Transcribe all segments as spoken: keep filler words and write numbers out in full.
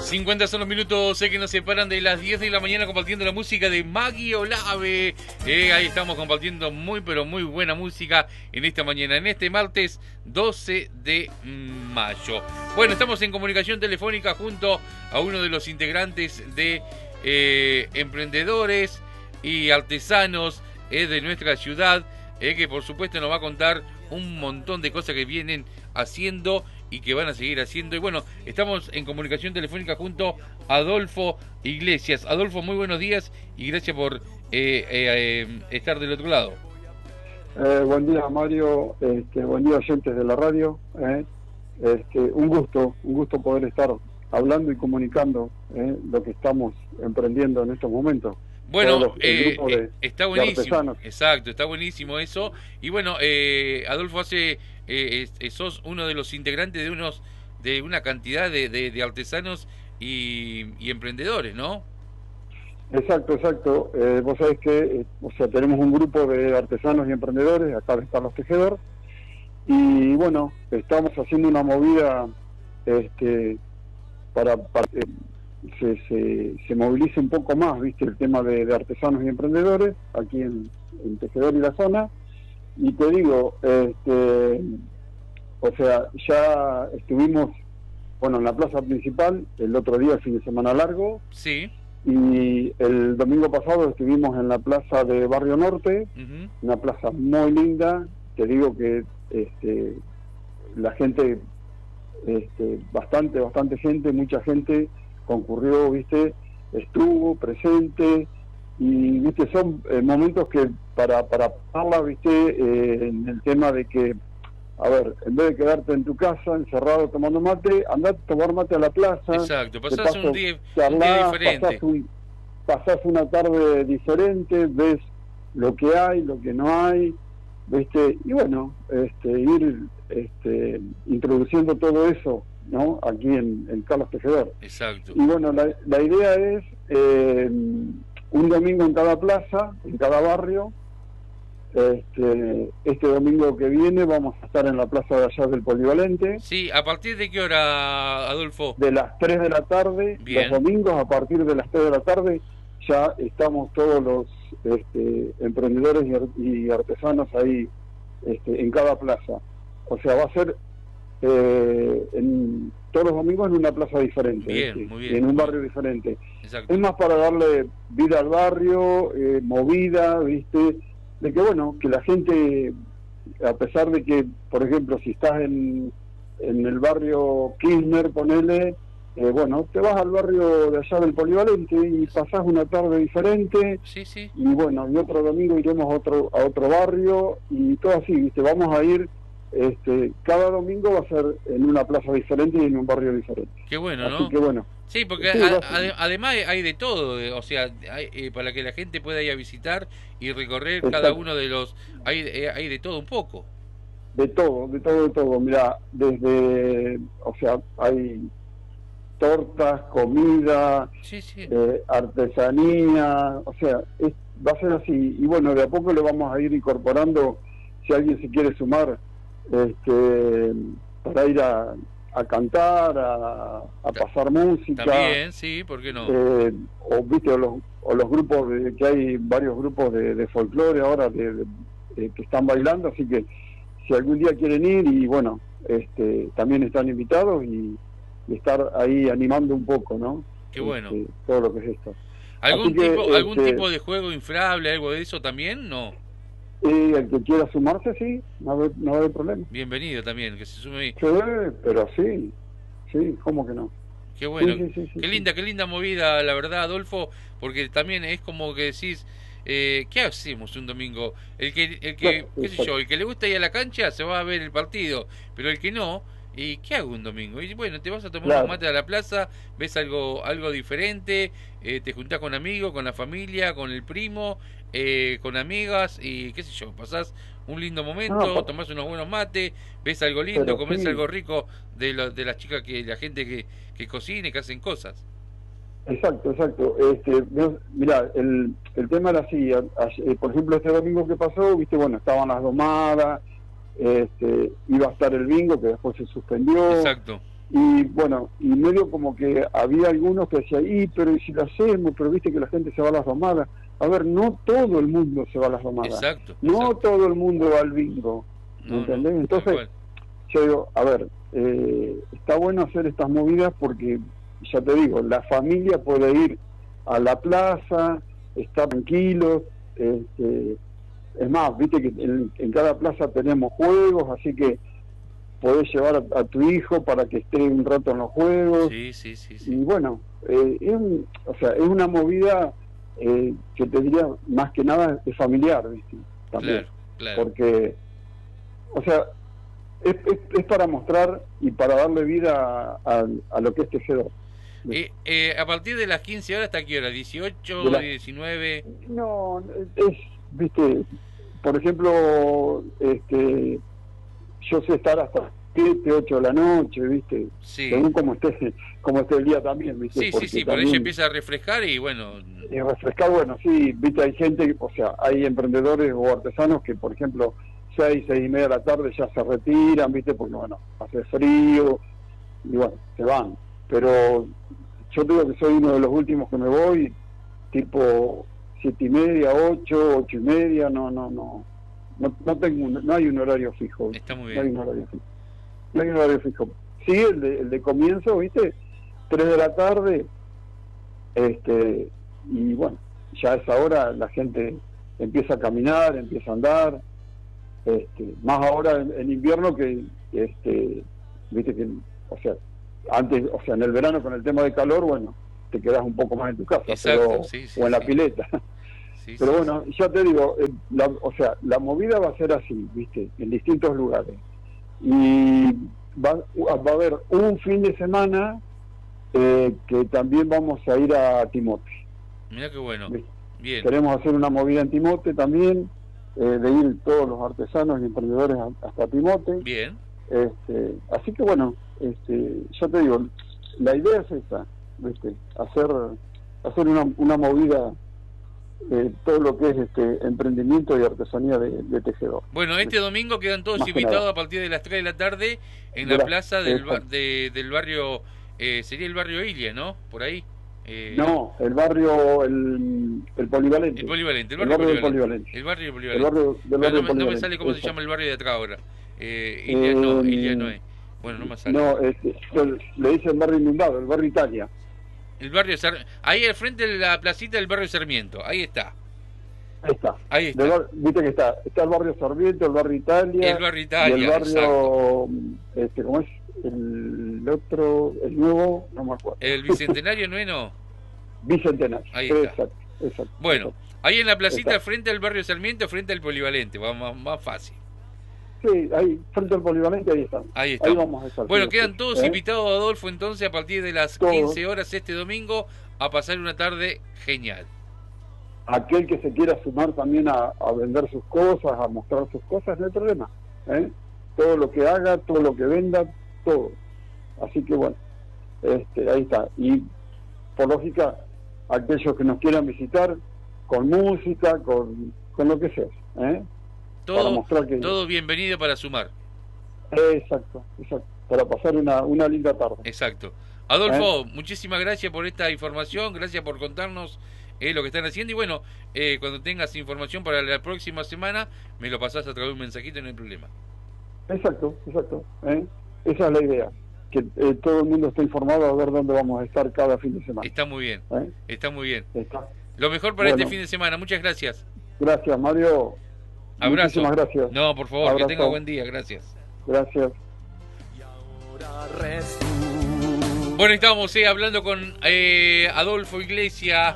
cincuenta son los minutos eh, que nos separan de las diez de la mañana compartiendo la música de Maggie Olave. Eh, ahí estamos compartiendo muy pero muy buena música en esta mañana, en este martes doce de mayo. Bueno, estamos en comunicación telefónica junto a uno de los integrantes de eh, emprendedores y artesanos eh, de nuestra ciudad, eh, que por supuesto nos va a contar un montón de cosas que vienen haciendo y que van a seguir haciendo. Y bueno, estamos en comunicación telefónica junto a Adolfo Iglesias. Adolfo, muy buenos días y gracias por eh, eh, eh, estar del otro lado. Eh, buen día, Mario. Este, buen día, oyentes de la radio. Eh. Este, un gusto, un gusto poder estar hablando y comunicando eh, lo que estamos emprendiendo en estos momentos. Bueno, los, eh, de, está buenísimo, exacto, está buenísimo eso. Y bueno, eh, Adolfo, hace eh, sos uno de los integrantes de unos de una cantidad de, de, de artesanos y, y emprendedores, ¿no? Exacto, exacto. Eh, vos sabés que, eh, o sea, tenemos un grupo de artesanos y emprendedores acá de Carlos Tejedor y bueno, estamos haciendo una movida, este, para, para eh, Se, se, se movilice un poco más, viste, el tema de, de artesanos y emprendedores aquí en, en Tejedor y la zona. Y te digo, este, o sea, ya estuvimos, bueno, en la plaza principal el otro día, el fin de semana largo. Sí. Y el domingo pasado estuvimos en la plaza de Barrio Norte, uh-huh. Una plaza muy linda. Te digo que este, la gente, este, bastante, bastante gente, mucha gente concurrió, viste, estuvo presente y viste, son eh, momentos que para para hablar, viste, eh, en el tema de que, a ver, en vez de quedarte en tu casa encerrado tomando mate, andá a tomar mate a la plaza. Exacto, pasás paso, un, día, charlás, un día diferente. Pasás, un, pasás una tarde diferente, ves lo que hay, lo que no hay, viste, y bueno, este, ir este, introduciendo todo eso, ¿no? Aquí en, en Carlos Tejedor. Exacto. Y bueno, la, la idea es eh, un domingo en cada plaza, en cada barrio. Este, este domingo que viene vamos a estar en la plaza de allá del Polivalente. Sí, ¿a partir de qué hora, Adolfo? De las tres de la tarde. Bien. Los domingos a partir de las tres de la tarde ya estamos todos los este, emprendedores y, y artesanos ahí este, en cada plaza. O sea, va a ser Eh, en, todos los domingos en una plaza diferente, bien, ¿sí? Muy bien, en un muy barrio bien. diferente. Exacto. Es más para darle vida al barrio, eh, movida, viste, de que bueno, que la gente, a pesar de que, por ejemplo, si estás en, en el barrio Kirchner, ponele, eh, bueno, te vas al barrio de allá del Polivalente y pasás una tarde diferente. Sí, sí. Y bueno, y otro domingo iremos a otro a otro barrio y todo así, viste, vamos a ir. Este, cada domingo va a ser en una plaza diferente y en un barrio diferente. Qué bueno, Así ¿no? que bueno. Sí, porque sí, a, ad, además hay de todo, o sea, hay, eh, para que la gente pueda ir a visitar y recorrer Exacto. cada uno de los... Hay, eh, hay de todo un poco. De todo, de todo, de todo. Mira, desde... O sea, hay tortas, comida, sí, sí. Eh, artesanía, o sea, es, va a ser así. Y bueno, de a poco le vamos a ir incorporando, si alguien se quiere sumar, este para ir a, a cantar, a, a pasar música. También, sí, ¿por qué no? Eh, o, viste, o, los, o los grupos, de, que hay varios grupos de, de folclore ahora de, de, de, que están bailando, así que si algún día quieren ir, y bueno, este también están invitados y, y estar ahí animando un poco, ¿no? Qué bueno. Este, todo lo que es esto. ¿Algún, que, tipo, este, ¿Algún tipo de juego inflable, algo de eso también? No. Y el que quiera sumarse, sí, no va no a haber problema. Bienvenido también, que se sume ahí. Sí, pero sí, sí, ¿cómo que no? Qué bueno, sí, sí, sí, sí, qué linda, qué linda movida, la verdad, Adolfo, porque también es como que decís, eh, ¿qué hacemos un domingo? El que, el que, claro, qué sé yo, el que le gusta ir a la cancha se va a ver el partido, pero el que no, ¿y qué hago un domingo? Y bueno, te vas a tomar claro. un mate a la plaza, ves algo, algo diferente, eh, te juntás con amigos, con la familia, con el primo, eh, con amigas y qué sé yo, pasás un lindo momento, no, tomás unos buenos mates, ves algo lindo, comés sí. algo rico de, lo, de las chicas, que la gente que, que cocina y que hacen cosas. Exacto, exacto. Este, mira, el, el tema era así, a, a, por ejemplo, este domingo que pasó, viste, bueno, estaban las domadas, este, iba a estar el bingo que después se suspendió. Exacto. Y bueno, y medio como que había algunos que decían, y pero ¿y si lo hacemos? Pero viste que la gente se va a las domadas. A ver, no todo el mundo se va a las domadas. Exacto. No exacto. todo el mundo va al bingo. ¿Me No, entendés? no, Entonces, yo digo, a ver, eh, está bueno hacer estas movidas porque, ya te digo, la familia puede ir a la plaza, estar tranquilos, este, es más, viste que en, en cada plaza tenemos juegos, así que podés llevar a, a tu hijo para que esté un rato en los juegos. Sí, sí, sí. sí. Y bueno, eh, es, un, o sea, es una movida eh, que te diría, más que nada, es familiar, ¿viste? También. Claro, claro. Porque, o sea, es, es, es para mostrar y para darle vida a, a, a lo que es tejedor. Eh, eh, a partir de las quince horas, ¿hasta qué hora? ¿dieciocho, la... diecinueve? No, es, viste, por ejemplo, este, yo sé estar hasta siete, ocho de la noche, viste, sí. según como esté, como esté el día también, viste. Sí, sí, sí, por ahí empieza a refrescar y bueno... Y refrescar, bueno, sí, viste, hay gente, o sea, hay emprendedores o artesanos que, por ejemplo, seis, seis y media de la tarde ya se retiran, viste, porque bueno, hace frío, y bueno, se van. Pero yo digo que soy uno de los últimos que me voy, tipo siete y media, ocho, ocho y media, no, no, no, no, no tengo, un, no hay un horario fijo. Está muy bien. No hay un horario fijo. No hay un horario fijo. Sí, el de, el de comienzo, viste, tres de la tarde, este, y bueno, ya a esa hora la gente empieza a caminar, empieza a andar, este, más ahora en, en invierno que, este, viste que, o sea, antes, o sea, en el verano con el tema de calor, bueno, te quedas un poco más en tu casa. Exacto, pero, sí, sí, o en la sí. pileta. Sí, pero sí, bueno, sí. ya te digo, eh, la, o sea, la movida va a ser así, viste, en distintos lugares. Y va, va a haber un fin de semana eh, que también vamos a ir a Timote. Mira qué bueno. ¿Viste? Bien. Queremos hacer una movida en Timote también, eh, de ir todos los artesanos y emprendedores hasta Timote. Bien. Este, así que bueno, este, ya te digo, la idea es esta, ¿viste? hacer hacer una, una movida, eh, todo lo que es este emprendimiento y artesanía de, de tejedor. Bueno, este domingo quedan todos Más invitados a partir de las tres de la tarde en de la la, plaza del, bar, exacto. de, del barrio, eh, sería el barrio Ilia, ¿no? Por ahí. Eh, no, el barrio, el, el polivalente. El polivalente, el el barrio, barrio polivalente. del polivalente. El barrio El polivalente. barrio, del barrio Pero no, me, no me polivalente. sale cómo Exacto. se llama el barrio de atrás ahora. Eh, Ilia, eh, no, Ilia no es. Bueno, no me sale. No, este, le dicen barrio inundado, el barrio Italia. El barrio Sar... ahí al frente de la placita del barrio Sarmiento, ahí está. Ahí está. Ahí está. Bar... Viste que está, está el barrio Sarmiento, el barrio Italia. El barrio Italia, y el barrio, exacto. este, ¿cómo es? El otro, el nuevo, no me acuerdo. El Bicentenario no es, no. Bicentenario. Ahí está. Exacto, exacto. Bueno, exacto. ahí en la placita Exacto. frente al barrio Sarmiento, frente al polivalente, va más, más fácil. Sí, ahí, frente al polivalente, ahí están. Ahí está. Ahí vamos a estar. Bueno, quedan todos ¿eh? invitados, Adolfo, entonces a partir de las todos. quince horas este domingo a pasar una tarde genial. Aquel que se quiera sumar también a, a vender sus cosas, a mostrar sus cosas, no hay problema. ¿eh? Todo lo que haga, todo lo que venda, todo. Así que bueno, este, ahí está. Y por lógica, aquellos que nos quieran visitar, con música, con, con lo que sea. ¿eh? Todo, para mostrar que... todo bienvenido para sumar. Exacto, exacto. Para pasar una, una linda tarde. Exacto. Adolfo, ¿Eh? muchísimas gracias por esta información, gracias por contarnos eh, lo que están haciendo. Y bueno, eh, cuando tengas información para la próxima semana, me lo pasás a través de un mensajito, no hay problema. Exacto, exacto. ¿eh? Esa es la idea. Que eh, todo el mundo esté informado a ver dónde vamos a estar cada fin de semana. Está muy bien, ¿Eh? está muy bien. Está. Lo mejor para Bueno. este fin de semana, muchas gracias. Gracias, Mario. Abrazo. Muchísimas gracias. No, por favor, Abrazo. que tenga buen día, gracias. Gracias. Bueno, estábamos eh, hablando con eh, Adolfo Iglesias,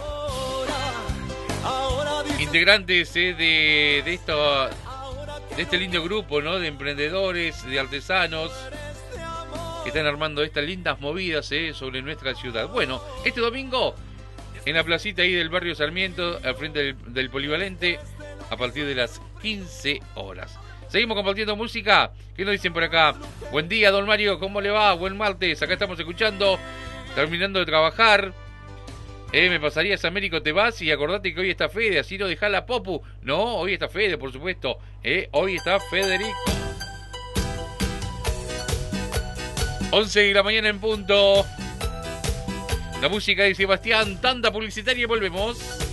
integrantes eh, de, de, esto, de este lindo grupo, ¿no? De emprendedores, de artesanos, que están armando estas lindas movidas eh, sobre nuestra ciudad. Bueno, este domingo, en la placita ahí del barrio Sarmiento, al frente del, del polivalente, a partir de las quince horas. Seguimos compartiendo música. ¿Qué nos dicen por acá? Buen día, don Mario, ¿cómo le va? Buen martes, acá estamos escuchando, terminando de trabajar. Eh, me pasarías, Américo, te vas y acordate que hoy está Fede, así no dejá la popu. No, hoy está Fede, por supuesto. Eh, hoy está Federico. once de la mañana en punto. La música de Sebastián, tanda publicitaria y volvemos.